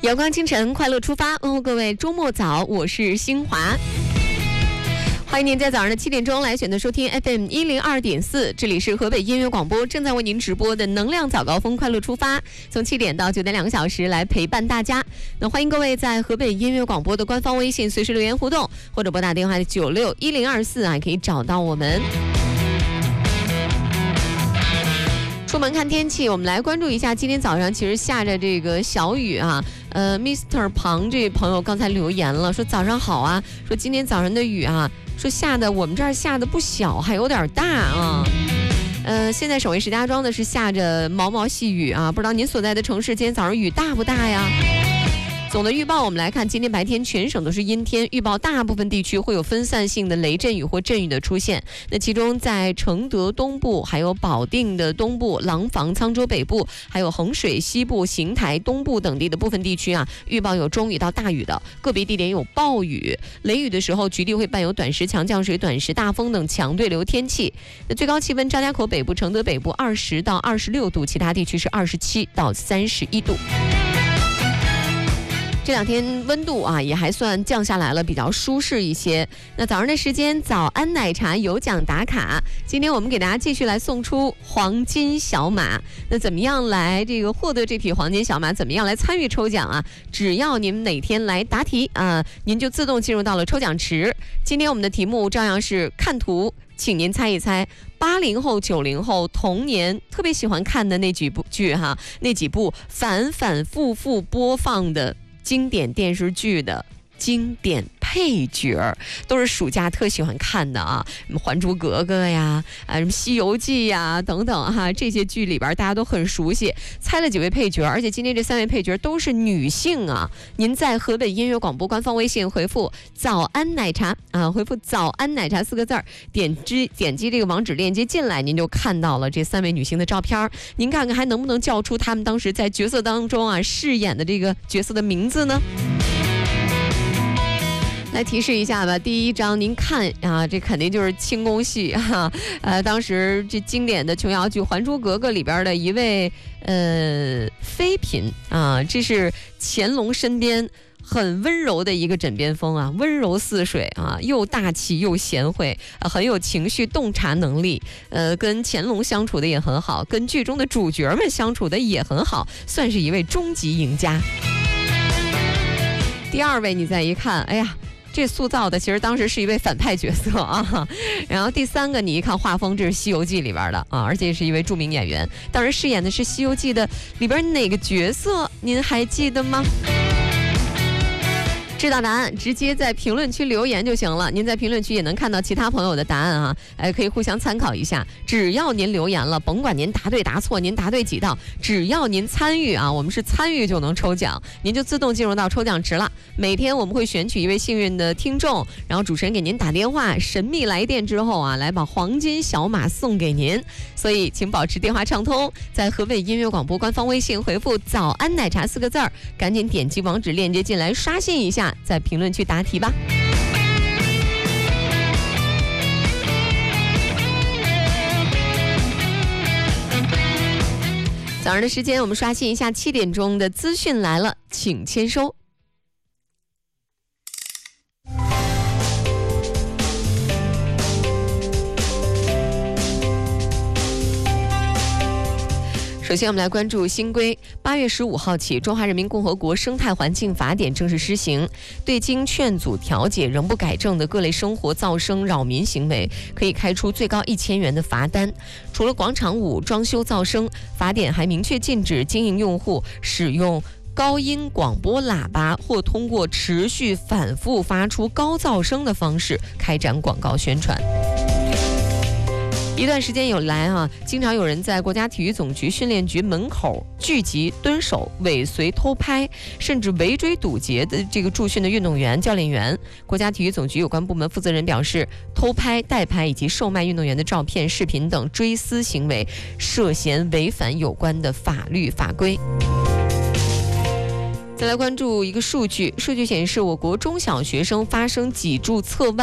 阳光清晨，快乐出发，问候各位周末早，我是新华。欢迎您在早上的7点钟来选择收听 FM 102.4，这里是河北音乐广播正在为您直播的能量早高峰快乐出发，从7点到9点2个小时来陪伴大家。那欢迎各位在河北音乐广播的官方微信随时留言互动，或者拨打电话961024可以找到我们。出门看天气，我们来关注一下今天早上其实下着这个小雨啊。Mr. 庞这位朋友刚才留言了，说早上好啊，说今天早上的雨啊，说下的我们这儿下的不小，还有点大啊。现在省会石家庄的是下着毛毛细雨啊，不知道您所在的城市今天早上雨大不大呀？总的预报我们来看，今天白天全省都是阴天，预报大部分地区会有分散性的雷阵雨或阵雨的出现。那其中在承德东部、还有保定的东部、廊坊、沧州北部、还有衡水西部、邢台东部等地的部分地区啊，预报有中雨到大雨的，个别地点有暴雨。雷雨的时候，局地会伴有短时强降水、短时大风等强对流天气。那最高气温，张家口北部、承德北部20到26度，其他地区是27到31度。这两天温度啊也还算降下来了，比较舒适一些。那早上的时间，早安奶茶有奖打卡，今天我们给大家继续来送出黄金小马。那怎么样来这个获得这匹黄金小马？怎么样来参与抽奖啊？只要您哪天来答题啊，您就自动进入到了抽奖池。今天我们的题目照样是看图，请您猜一猜80后、90后童年特别喜欢看的那几部剧哈，那几部反反复复播放的经典电视剧的经典配角，都是暑假特喜欢看的啊，什么《还珠格格》呀，什么《西游记》呀等等哈，这些剧里边大家都很熟悉。猜了几位配角，而且今天这3位配角都是女性啊。您在河北音乐广播官方微信回复“早安奶茶”啊，回复“早安奶茶”4个字，点击这个网址链接进来，您就看到了这3位女性的照片。您看看还能不能叫出她们当时在角色当中啊饰演的这个角色的名字呢？来提示一下吧，第一张您看啊，这肯定就是清宫戏哈。当时这经典的琼瑶剧《还珠格格》里边的一位妃嫔啊，这是乾隆身边很温柔的一个枕边风啊，温柔似水啊，又大气又贤惠，很有情绪洞察能力。跟乾隆相处的也很好，跟剧中的主角们相处的也很好，算是一位终极赢家。第二位你再一看，哎呀，这塑造的其实当时是一位反派角色啊。然后第3个你一看画风，这是《西游记》里边的啊，而且是一位著名演员，当时饰演的是《西游记》的里边哪个角色您还记得吗？知道答案直接在评论区留言就行了，您在评论区也能看到其他朋友的答案啊，可以互相参考一下。只要您留言了，甭管您答对答错，您答对几道，只要您参与啊，我们是参与就能抽奖，您就自动进入到抽奖池了。每天我们会选取一位幸运的听众，然后主持人给您打电话，神秘来电之后啊，来把黄金小马送给您。所以请保持电话畅通，在河北音乐广播官方微信回复“早安奶茶”4个字，赶紧点击网址链接进来刷新一下，在评论区答题吧。早上的时间，我们刷新一下7点钟的资讯来了，请签收。首先我们来关注新规，8月15号起，中华人民共和国生态环境法典正式施行，对经劝阻调解仍不改正的各类生活噪声扰民行为，可以开出最高1000元的罚单。除了广场舞、装修噪声，法典还明确禁止经营用户使用高音广播喇叭或通过持续反复发出高噪声的方式开展广告宣传。一段时间以来啊，经常有人在国家体育总局训练局门口聚集蹲守、尾随、偷拍，甚至围追堵截的这个驻训的运动员、教练员。国家体育总局有关部门负责人表示，偷拍、代拍以及售卖运动员的照片、视频等追私行为，涉嫌违反有关的法律法规。再来关注一个数据，数据显示，我国中小学生发生脊柱侧弯